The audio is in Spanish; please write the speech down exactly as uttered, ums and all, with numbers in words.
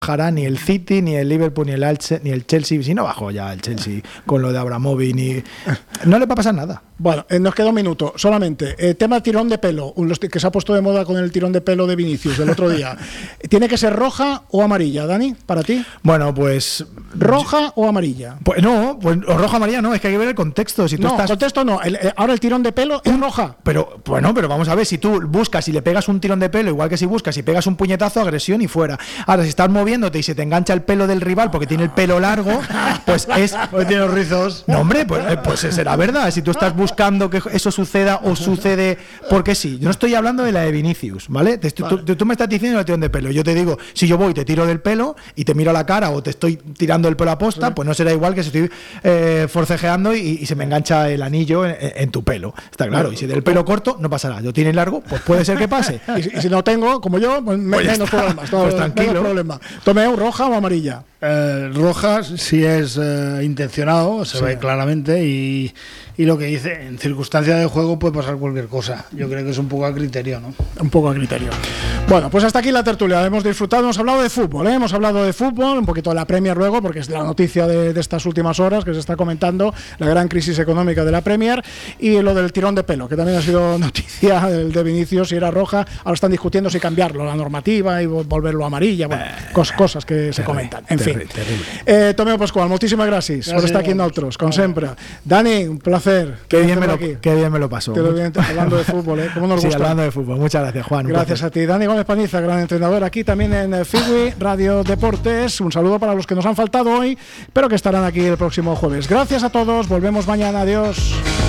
bajará ni el City, ni el Liverpool, ni el, Alche, ni el Chelsea. Si no bajó ya el Chelsea con lo de Abramovich, ni... no le va a pasar nada. Bueno, eh, nos queda un minuto solamente. Eh, tema tirón de pelo, los que se ha puesto de moda con el tirón de pelo de Vinicius del otro día. ¿Tiene que ser roja o amarilla, Dani, para ti? Bueno, pues... ¿Roja o amarilla? Pues no, pues o roja amarilla no, es que hay que ver el contexto. Si tú no, estás... contexto no. El, eh, ahora el tirón de pelo es roja. Pero, bueno, pero vamos a ver, si tú buscas y le pegas un tirón de pelo, igual que si buscas y pegas un puñetazo, agresión y fuera. Ahora, si estás moviéndote y se te engancha el pelo del rival porque tiene el pelo largo, pues es... Porque tiene los rizos. No, hombre, pues, pues será verdad. Si tú estás buscando que eso suceda o sucede porque sí. Yo no estoy hablando de la de Vinicius, ¿vale? Te, vale. Tú, tú me estás diciendo el tirón de pelo. Yo te digo, si yo voy y te tiro del pelo y te miro a la cara o te estoy tirando el pelo a posta, sí. Pues no será igual que si estoy eh, forcejeando y, y se me engancha el anillo en, en tu pelo. Está claro. Bueno, y si del pelo corto, no pasará. Yo tiene largo, pues puede ser que pase. y, si, y si no tengo, como yo, pues, pues menos problemas. Todo, pues tranquilo. Menos problema. Tomeo, ¿roja o amarilla? Eh, roja, si es eh, intencionado, se sí. ve claramente. Y, y lo que dice, en circunstancias de juego puede pasar cualquier cosa. Yo creo que es un poco a criterio, ¿no? Un poco a criterio. Bueno, pues hasta aquí la tertulia. Hemos disfrutado, hemos hablado de fútbol, ¿eh? Hemos hablado de fútbol, un poquito de la Premier luego, porque es la noticia de, de estas últimas horas que se está comentando, la gran crisis económica de la Premier, y lo del tirón de pelo, que también ha sido noticia del de Vinicius, si era roja. Ahora están discutiendo si cambiarlo, la normativa, y volverlo amarilla, bueno, eh, cos, cosas que terrible, se comentan. En terrible, fin. Terrible. Eh, Tomeo Pascual, moltíssimes gràcies, gràcies per estar aquí en nosaltres, com sempre. Dani, un placer. Qué bien, me lo, qué bien me lo paso. Te lo bien, hablando de fútbol, ¿eh? ¿Cómo nos sí, gusta? hablando de fútbol. Muchas gracias, Juan. Gracias a ti. Dani Gómez Paniza, gran entrenador, aquí también en Figui Radio Deportes. Un saludo para los que nos han faltado hoy, pero que estarán aquí el próximo jueves. Gracias a todos. Volvemos mañana. Adiós.